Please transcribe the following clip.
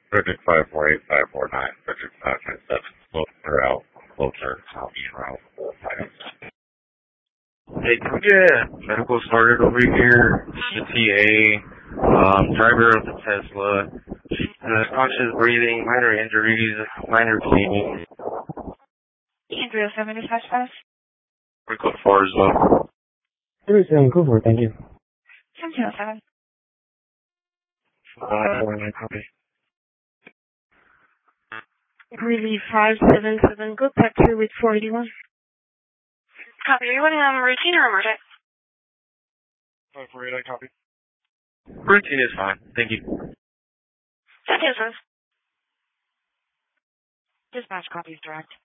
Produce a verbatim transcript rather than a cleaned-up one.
Frederick five four eight five four nine, Frederick five nine seven, closer out, closer, copy and route. Hey, can we get medical started over here? C T A, um, driver of the Tesla, uh, conscious breathing, minor injuries, minor bleeding. Andrea seven dispatch five. We're code four as well. Three seven, go for it, thank you. seven zero seven. Uh, copy. Greeley five seven seven, go back to with four eighty-one. Copy, are you wanting um, routine or emergent? five four eight, I copy. Routine is fine, thank you. seven zero seven. Dispatch copies direct.